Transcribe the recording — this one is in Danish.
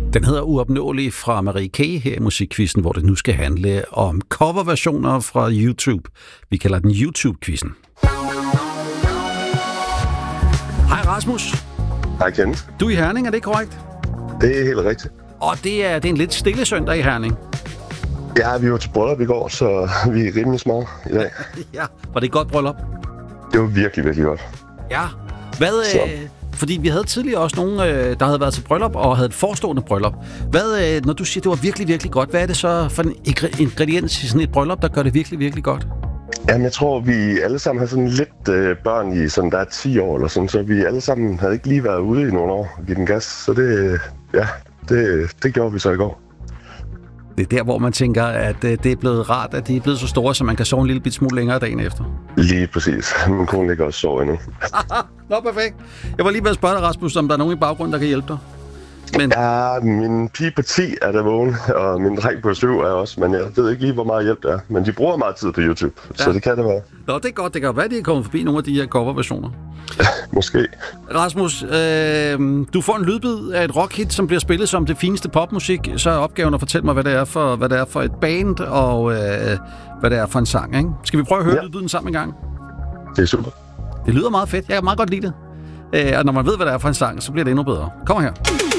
Den hedder Uopnåelig fra Marie K. her i Musikquizzen, hvor det nu skal handle om coverversioner fra YouTube. Vi kalder den YouTube-quizzen. Hej Rasmus. Hej Kenneth. Du er i Herning, er det korrekt? Det er helt rigtigt. Og det er en lidt stille søndag i Herning. Ja, vi var til bryllup i går, så vi er rimelig små i dag. Ja, var det et godt bryllup? Det var virkelig, virkelig godt. Ja. Fordi vi havde tidligere også nogen, der havde været til bryllup og havde et forestående bryllup. Når du siger, det var virkelig, virkelig godt, hvad er det så for en ingrediens i sådan et bryllup, der gør det virkelig, virkelig godt? Jamen, jeg tror, vi alle sammen har sådan lidt børn i, sådan der er 10 år eller sådan, så vi alle sammen havde ikke lige været ude i nogle år og give den gas. Så det gjorde vi så i går. Det er der, hvor man tænker, at det er blevet rart, at de er blevet så store, så man kan sove en lille bit smule længere dagen efter. Lige præcis. Min kone ligger også sove endnu. Nå, perfekt. Jeg var lige ved at spørge dig, Rasmus, om der er nogen i baggrunden, der kan hjælpe dig. Men... Ja, min pige på 10 er der vågen, og min dreng på 7 er også, men jeg ved ikke lige, hvor meget hjælp det er. Men de bruger meget tid på YouTube, så det kan det være. Nå, det er godt. Det kan være, at de er kommet forbi nogle af de her coverversioner. Måske. Rasmus, du får en lydbid af et rockhit, som bliver spillet som det fineste popmusik. Så er opgaven at fortælle mig, hvad det er for et band, og hvad det er for en sang, ikke? Skal vi prøve at høre lydbiden sammen en gang? Det er super. Det lyder meget fedt. Jeg kan meget godt lide det. Og når man ved, hvad det er for en sang, så bliver det endnu bedre. Kom her.